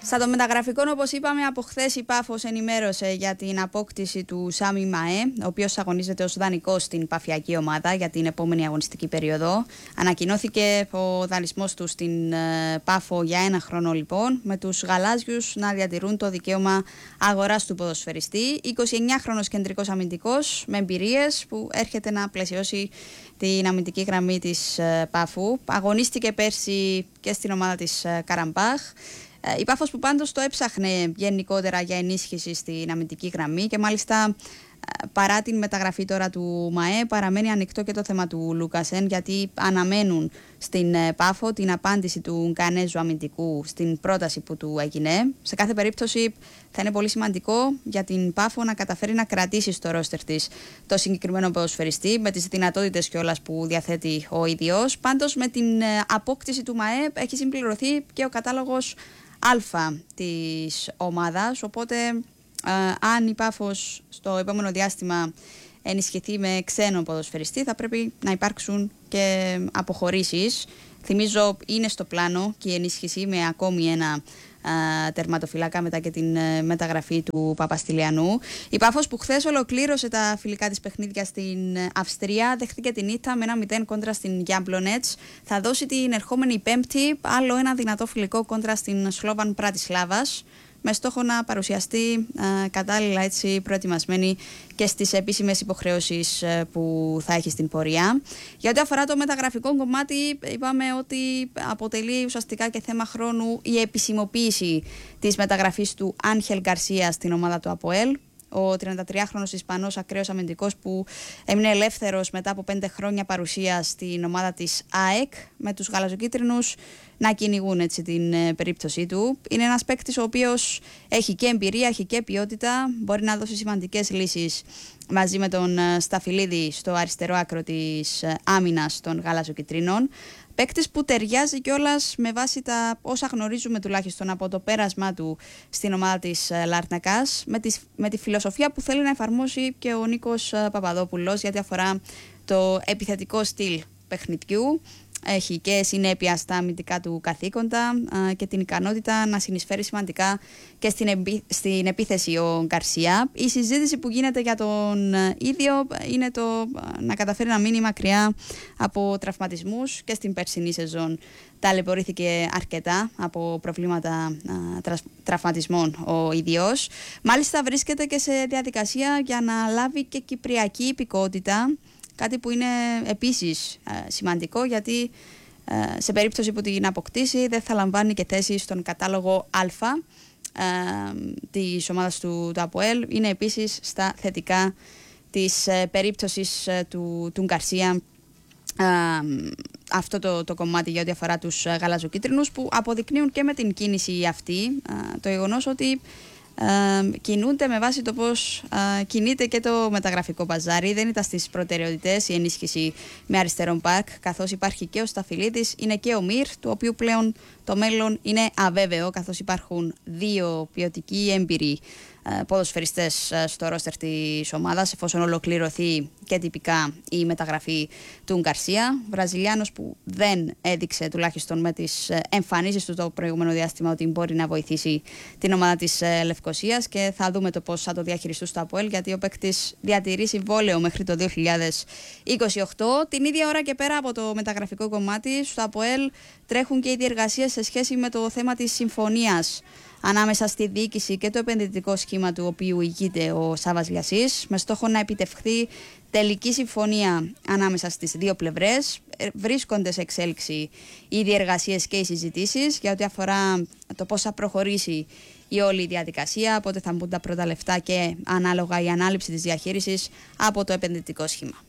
Στα το μεταγραφικό, όπως είπαμε, από χθες η Πάφος ενημέρωσε για την απόκτηση του Σάμι Μαέ, ο οποίος αγωνίζεται ως δανεικός στην παφιακή ομάδα για την επόμενη αγωνιστική περίοδο. Ανακοινώθηκε ο δανεισμός του στην Πάφο για 1 χρόνο, λοιπόν, με τους γαλάζιους να διατηρούν το δικαίωμα αγοράς του ποδοσφαιριστή. 29χρονος κεντρικός αμυντικός με εμπειρίες που έρχεται να πλαισιώσει την αμυντική γραμμή της Πάφου. Αγωνίστηκε πέρσι και στην ομάδα της Καραμπάχ. Η Πάφος που πάντως το έψαχνε γενικότερα για ενίσχυση στην αμυντική γραμμή και μάλιστα παρά την μεταγραφή τώρα του ΜΑΕ παραμένει ανοιχτό και το θέμα του Λούκασεν, γιατί αναμένουν στην Πάφο την απάντηση του Γκανέζου αμυντικού στην πρόταση που του έγινε. Σε κάθε περίπτωση θα είναι πολύ σημαντικό για την Πάφο να καταφέρει να κρατήσει στο ρόστερ της το συγκεκριμένο ποδοσφαιριστή με τις δυνατότητες κιόλας που διαθέτει ο ίδιος. Πάντως με την απόκτηση του ΜΑΕ έχει συμπληρωθεί και ο κατάλογος Α της ομάδας, οπότε αν η Πάφος στο επόμενο διάστημα ενισχυθεί με ξένο ποδοσφαιριστή θα πρέπει να υπάρξουν και αποχωρήσεις. Θυμίζω είναι στο πλάνο και η ενίσχυση με ακόμη ένα τερματοφυλάκα μετά και την μεταγραφή του Παπαστηλιανού. Η Πάφος που χθες ολοκλήρωσε τα φιλικά της παιχνίδια στην Αυστρία δέχτηκε την ήττα με 1-0 κόντρα στην Γιάμπλονετς. Θα δώσει την ερχόμενη Πέμπτη άλλο ένα δυνατό φιλικό κόντρα στην Σλόβαν Πρατισλάβας, με στόχο να παρουσιαστεί κατάλληλα έτσι προετοιμασμένη και στις επίσημες υποχρεώσεις που θα έχει στην πορεία. Για ό,τι αφορά το μεταγραφικό κομμάτι, είπαμε ότι αποτελεί ουσιαστικά και θέμα χρόνου η επισημοποίηση της μεταγραφής του Άγχελ Γκαρσία στην ομάδα του ΑΠΟΕΛ. Ο 33χρονος Ισπανός ακραίος αμυντικός που έμεινε ελεύθερος μετά από 5 χρόνια παρουσία στην ομάδα της ΑΕΚ, με τους γαλαζοκίτρινους να κυνηγούν έτσι την περίπτωσή του. Είναι ένας παίκτης ο οποίος έχει και εμπειρία, έχει και ποιότητα, μπορεί να δώσει σημαντικές λύσεις μαζί με τον Σταφυλίδη στο αριστερό άκρο της άμυνας των γαλαζοκιτρίνων. Παίκτης που ταιριάζει κιόλας με βάση τα όσα γνωρίζουμε τουλάχιστον από το πέρασμά του στην ομάδα της Λάρνακας, με τη φιλοσοφία που θέλει να εφαρμόσει και ο Νίκος Παπαδόπουλος γιατί αφορά το επιθετικό στυλ παιχνιδιού. Έχει και συνέπεια στα αμυντικά του καθήκοντα και την ικανότητα να συνεισφέρει σημαντικά και στην επίθεση ο Γκαρσία. Η συζήτηση που γίνεται για τον ίδιο είναι το να καταφέρει να μείνει μακριά από τραυματισμούς και στην περσινή σεζόν ταλαιπωρήθηκε αρκετά από προβλήματα τραυματισμών ο ίδιος. Μάλιστα βρίσκεται και σε διαδικασία για να λάβει και κυπριακή υπηκότητα, κάτι που είναι επίσης σημαντικό γιατί σε περίπτωση που την αποκτήσει δεν θα λαμβάνει και θέση στον κατάλογο Α της ομάδας του ΑΠΟΕΛ. Είναι επίσης στα θετικά της περίπτωσης του Γκαρσία αυτό το κομμάτι για ό,τι αφορά τους γαλαζοκίτρινους, που αποδεικνύουν και με την κίνηση αυτή το γεγονός ότι κινούνται με βάση το πώς κινείται και το μεταγραφικό παζάρι. Δεν ήταν στις προτεραιότητες η ενίσχυση με αριστερόν μπακ, καθώς υπάρχει και ο Σταφυλίδης, είναι και ο Μυρ, του οποίου πλέον το μέλλον είναι αβέβαιο, καθώς υπάρχουν δύο ποιοτικοί έμπειροι ποδοσφαιριστές στο ρόστερ της ομάδας, εφόσον ολοκληρωθεί και τυπικά η μεταγραφή του Γκαρσία. Βραζιλιάνος που δεν έδειξε, τουλάχιστον με τις εμφανίσεις του το προηγούμενο διάστημα, ότι μπορεί να βοηθήσει την ομάδα της Λευκοσίας, και θα δούμε το πώς θα το διαχειριστούν στο ΑΠΟΕΛ, γιατί ο παίκτης διατηρεί συμβόλαιο μέχρι το 2028. Την ίδια ώρα και πέρα από το μεταγραφικό κομμάτι, στο ΑΠΟΕΛ τρέχουν και οι διεργασίες σε σχέση με το θέμα της συμφωνίας ανάμεσα στη διοίκηση και το επενδυτικό σχήμα του οποίου ηγείται ο Σάββας Λιασής, με στόχο να επιτευχθεί τελική συμφωνία ανάμεσα στις δύο πλευρές. Βρίσκονται σε εξέλιξη οι διεργασίες και οι συζητήσεις για ό,τι αφορά το πώς θα προχωρήσει η όλη διαδικασία, πότε θα μπουν τα πρώτα λεφτά και ανάλογα η ανάληψη της διαχείρισης από το επενδυτικό σχήμα.